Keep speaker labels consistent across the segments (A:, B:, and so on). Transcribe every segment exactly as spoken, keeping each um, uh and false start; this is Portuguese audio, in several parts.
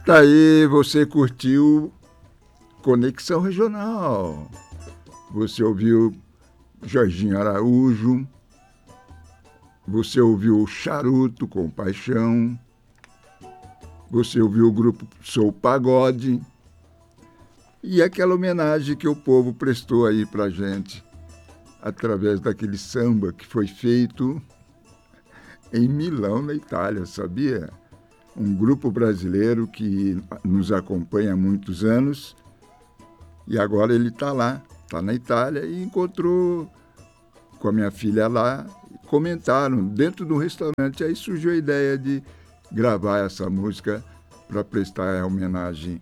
A: Tá aí, você curtiu Conexão Regional. Você ouviu Jorginho Araújo. Você ouviu Charuto com Paixão. Você ouviu o grupo Sou Pagode. E aquela homenagem que o povo prestou aí pra gente, através daquele samba que foi feito em Milão, na Itália, sabia? Um grupo brasileiro que nos acompanha há muitos anos e agora ele está lá, está na Itália e encontrou com a minha filha lá, comentaram dentro do restaurante, aí surgiu a ideia de gravar essa música para prestar homenagem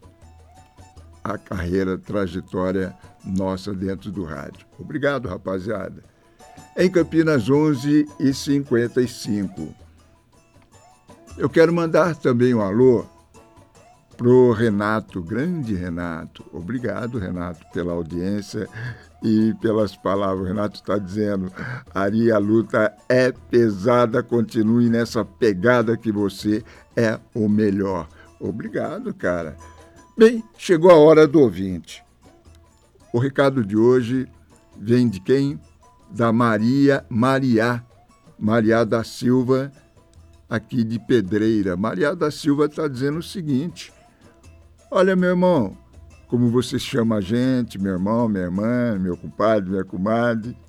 A: à carreira, trajetória nossa dentro do rádio. Obrigado, rapaziada. Em Campinas, onze e cinquenta e cinco. Eu quero mandar também um alô pro Renato, grande Renato. Obrigado, Renato, pela audiência e pelas palavras. O Renato está dizendo, Ari, a luta é pesada, continue nessa pegada que você é o melhor. Obrigado, cara. Bem, chegou a hora do ouvinte. O recado de hoje vem de quem? Da Maria Mariá, Maria da Silva, aqui de Pedreira. Maria da Silva está dizendo o seguinte: olha, meu irmão, como você chama a gente, meu irmão, minha irmã, meu compadre, minha comadre,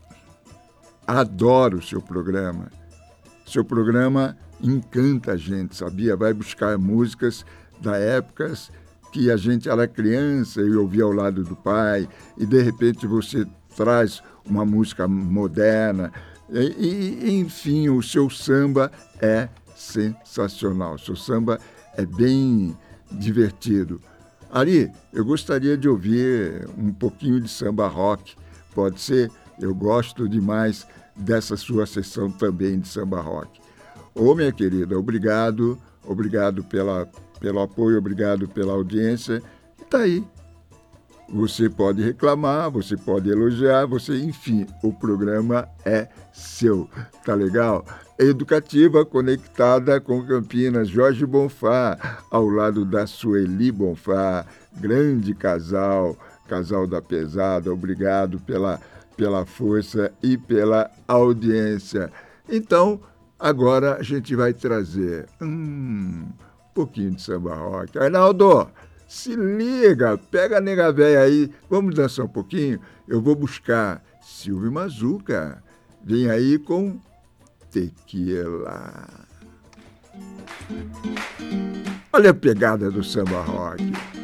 A: adoro o seu programa. Seu programa encanta a gente, sabia? Vai buscar músicas da época que a gente era criança e ouvia ao lado do pai, e de repente você traz uma música moderna, e, e enfim, o seu samba é sensacional, o seu samba é bem divertido. Ari, eu gostaria de ouvir um pouquinho de samba rock, pode ser? Eu gosto demais dessa sua sessão também de samba rock. Ô, minha querida, obrigado, obrigado pela, pelo apoio, obrigado pela audiência. E tá aí. Você pode reclamar, você pode elogiar, você, enfim, o programa é seu. Tá legal? Educativa, conectada com Campinas, Jorge Bonfá, ao lado da Sueli Bonfá, grande casal, casal da pesada, obrigado pela, pela força e pela audiência. Então, agora a gente vai trazer hum, um pouquinho de samba rock. Arnaldo, se liga, pega a nega véia aí, vamos dançar um pouquinho? Eu vou buscar Silvio Mazuca, vem aí com Tequila. Olha a pegada do samba rock.